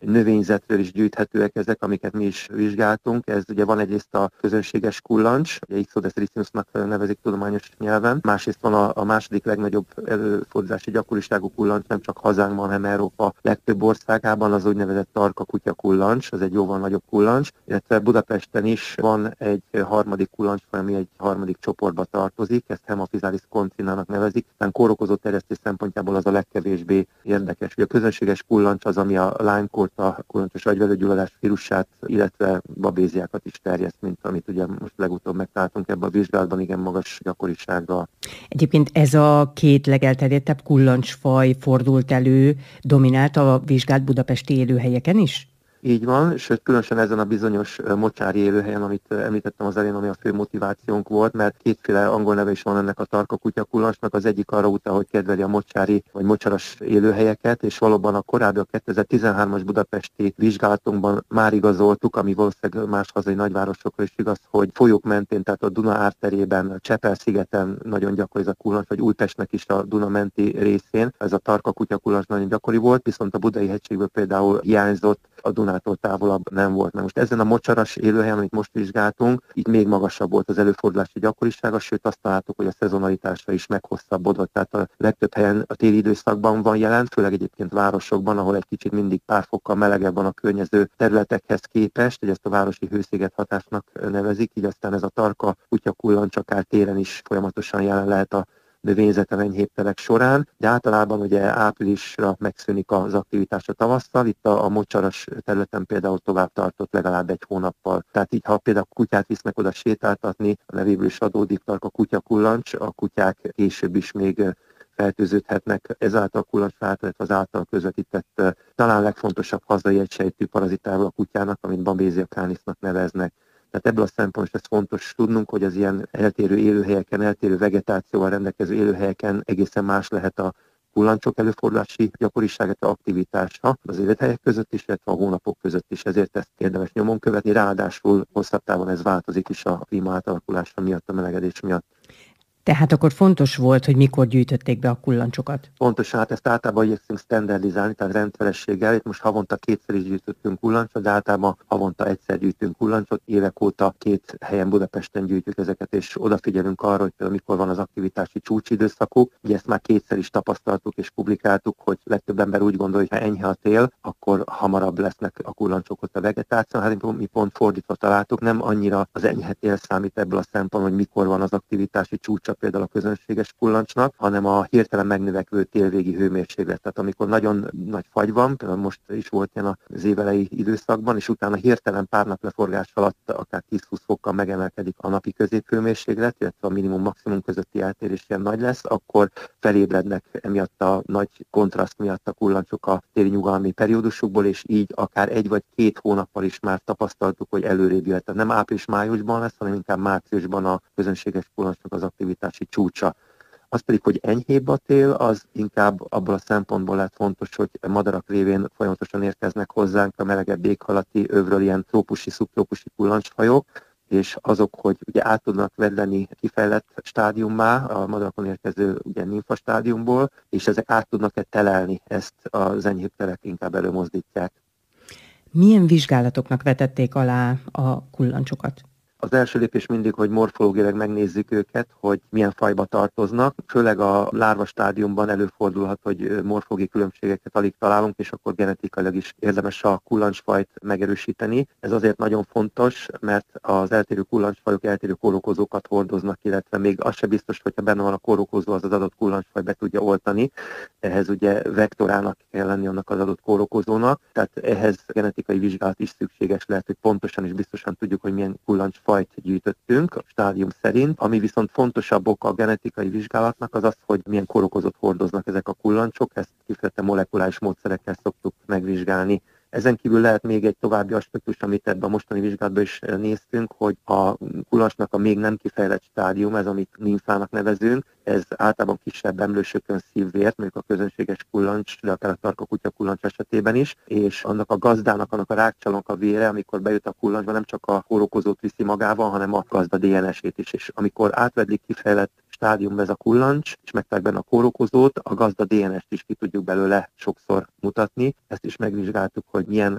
növényzetről is gyűjthetőek ezek, amiket mi is vizsgáltunk. Ez ugye van egyrészt a közönséges kullancs, ugye Ixodes ricinusnak nevezik tudományos nyelven, másrészt van a második legnagyobb előfordulási gyakoriságú kullancs, nem csak hazánkban, hanem Európa legtöbb országában, az úgynevezett tarka kutya kullancs, az egy jóval nagyobb kullancs, illetve Budapesten is van egy harmadik kullancs, ami egy harmadik csoportba tartozik, ezt Hemaphysalis concinának nevezik, tehát kórokozó terjesztés szempontjából az a legkevésbé érdekes. Ugye a közönséges kullancs az, ami a Lyme-kórt, a kullancsos agyvelőgyulladás vírusát, illetve babéziákat is terjeszt, mint amit ugye most legutóbb megtaláltunk ebben a vizsgálatban, igen magas gyakorisággal. Egyébként ez a két legelterjedtebb kullancsfaj fordult elő, dominált a vizsgált budapesti élőhelyeken is? Így van, sőt különösen ezen a bizonyos mocsári élőhelyen, amit említettem az elején, ami a fő motivációnk volt, mert kétféle angol neve is van ennek a tarka kutya kullancsnak, az egyik arra utal, hogy kedveli a mocsári vagy mocsaras élőhelyeket, és valóban a korábbi a 2013-as budapesti vizsgálatunkban már igazoltuk, ami valószínűleg más hazai nagyvárosokra is igaz, hogy folyók mentén, tehát a Duna árterében, Csepel-szigeten nagyon gyakori ez a kullancs, vagy Újpestnek is a Duna menti részén. Ez a tarka kutya kullancs nagyon gyakori volt, viszont a Budai hegységből például hiányzott, a Dunától távolabb nem volt. Na most ezen a mocsaras élőhelyen, amit most vizsgáltunk, itt még magasabb volt az előfordulási gyakorisága, sőt azt találtuk, hogy a szezonalitása is meghosszabbodott. Tehát a legtöbb helyen a téli időszakban van jelen, főleg egyébként városokban, ahol egy kicsit mindig pár fokkal melegebb van a környező területekhez képest, hogy ezt a városi hősziget hatásnak nevezik, így aztán ez a tarka kutya kullancs akár télen is folyamatosan jelen lehet a növényzeten enyhébb telek során, de általában ugye áprilisra megszűnik az aktivitás a tavasszal, itt a mocsaras területen például tovább tartott legalább egy hónappal. Tehát így, ha például kutyát visznek oda sétáltatni, a nevéből is adódik a kutya kullancs, a kutyák később is még fertőződhetnek ezáltal a kullancs által, az által közvetített talán legfontosabb hazai egysejtű parazitával a kutyának, amit Babesia canisnak neveznek. Tehát ebből a szempontból ez fontos tudnunk, hogy az ilyen eltérő élőhelyeken, eltérő vegetációval rendelkező élőhelyeken egészen más lehet a kullancsok előfordulási gyakorisága, aktivitása az élethelyek között is, illetve a hónapok között is, ezért ezt érdemes nyomon követni, ráadásul hosszabb távon ez változik is a klíma átalakulása miatt, a melegedés miatt. Tehát akkor fontos volt, hogy mikor gyűjtötték be a kullancsokat? Pontosan, hát ezt általában igyekszünk standardizálni, tehát rendszerességgel. Itt most havonta kétszer is gyűjtöttünk kullancsot, de általában havonta egyszer gyűjtünk kullancsot. Évek óta 2 helyen Budapesten gyűjtjük ezeket, és odafigyelünk arra, hogy például mikor van az aktivitási csúcsidőszakuk. Ugye ezt már kétszer is tapasztaltuk és publikáltuk, hogy legtöbb ember úgy gondolja, hogy ha enyhe a tél, akkor hamarabb lesznek a kullancsok ott a vegetáció. Hát mi pont fordítva találtuk, nem annyira az enyhe tél számít ebből a szempontból, hogy mikor van az aktivitási csúcsa például a közönséges kullancsnak, hanem a hirtelen megnövekvő télvégi hőmérséklet. Tehát amikor nagyon nagy fagy van, például most is volt ilyen az évelei időszakban, és utána hirtelen pár nap leforgás alatt akár 10-20 fokkal megemelkedik a napi középhőmérséklet, illetve a minimum-maximum közötti eltérés ilyen nagy lesz, akkor felébrednek emiatt a nagy kontraszt miatt a kullancsok a téli nyugalmi periódusukból, és így akár 1 vagy 2 hónappal is már tapasztaltuk, hogy előrébb jöhet. Tehát nem április-májusban lesz, hanem inkább márciusban a közönséges kullancsnak az aktivitási csúcsa. Az pedig, hogy enyhébb a tél, az inkább abból a szempontból lehet fontos, hogy madarak révén folyamatosan érkeznek hozzánk a melegebb éghajlati övről ilyen trópusi, szubtrópusi kullancsfajok, és azok, hogy ugye át tudnak vedleni kifejlett stádiummá, a madarakon érkező ugye nimfa stádiumból, és ezek át tudnak-e telelni, ezt az enyhébb telek inkább előmozdítják. Milyen vizsgálatoknak vetették alá a kullancsokat? Az első lépés mindig, hogy morfológiailag megnézzük őket, hogy milyen fajba tartoznak. Főleg a lárva stádiumban előfordulhat, hogy morfológiai különbségeket alig találunk, és akkor genetikailag is érdemes a kullancsfajt megerősíteni. Ez azért nagyon fontos, mert az eltérő kullancsfajok eltérő kórokozókat hordoznak, illetve még az sem biztos, hogyha benne van a kórokozó, az adott kullancsfaj be tudja oltani. Ehhez ugye vektorának kell lenni annak az adott kórokozónak, tehát ehhez genetikai vizsgálat is szükséges lehet, hogy pontosan és biztosan tudjuk, hogy milyen kullancsfajt gyűjtöttünk a stádium szerint. Ami viszont fontosabb oka a genetikai vizsgálatnak az az, hogy milyen kórokozót hordoznak ezek a kullancsok, ezt kifejezetten molekuláris módszerekkel szoktuk megvizsgálni. Ezen kívül lehet még egy további aspektus, amit ebben a mostani vizsgálatban is néztünk, hogy a kullancsnak a még nem kifejlett stádium, ez amit nimfának nevezünk, ez általában kisebb emlősökön szív vért, mondjuk a közönséges kullancs, de akár a tarka kutya kullancs esetében is, és annak a gazdának, annak a rákcsalónak a vére, amikor bejut a kullancsba, nem csak a kórokozót viszi magával, hanem a gazda DNS-ét is. És amikor átvedlik kifejlett stádiumba ez a kullancs, és megtalálják benne a kórokozót, a gazda DNS-t is ki tudjuk belőle sokszor mutatni. Ezt is megvizsgáltuk, hogy milyen